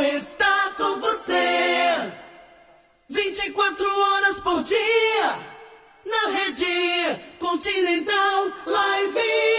está com você 24 horas por dia na Rede Continental Live.